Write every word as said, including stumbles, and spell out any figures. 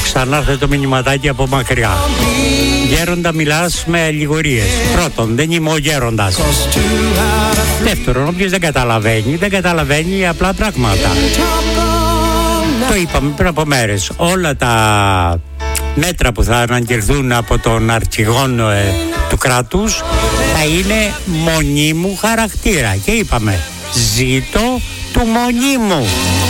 ξανάρθε το μηνυματάκι από μακριά. Γέροντα, μιλάς με αλληγορίες. Πρώτον, δεν είμαι ο γέροντας. Δεύτερον, όποιος δεν καταλαβαίνει, δεν καταλαβαίνει απλά πράγματα. Το είπαμε πριν από μέρες. Όλα τα μέτρα που θα αναγγελθούν από τον αρχηγόν ε, του κράτους θα είναι μονίμου χαρακτήρα. Και είπαμε, ζήτω του μονίμου.